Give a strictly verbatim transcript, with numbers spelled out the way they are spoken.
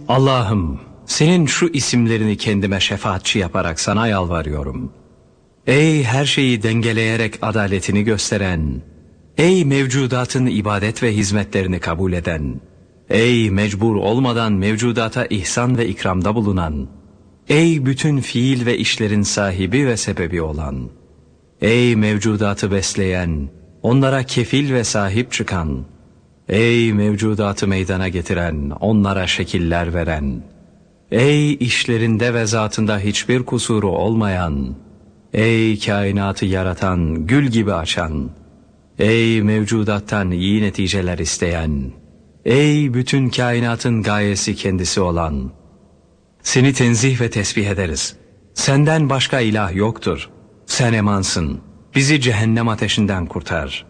Allah'ım, senin şu isimlerini kendime şefaatçi yaparak sana yalvarıyorum. Ey her şeyi dengeleyerek adaletini gösteren, ey mevcudatın ibadet ve hizmetlerini kabul eden, ey mecbur olmadan mevcudata ihsan ve ikramda bulunan, ey bütün fiil ve işlerin sahibi ve sebebi olan, ey mevcudatı besleyen, onlara kefil ve sahip çıkan, ey mevcudatı meydana getiren, onlara şekiller veren, ey işlerinde ve zatında hiçbir kusuru olmayan, ey kainatı yaratan, gül gibi açan, ey mevcudattan iyi neticeler isteyen, ey bütün kainatın gayesi kendisi olan, seni tenzih ve tesbih ederiz. Senden başka ilah yoktur. Sen emansın. Bizi cehennem ateşinden kurtar.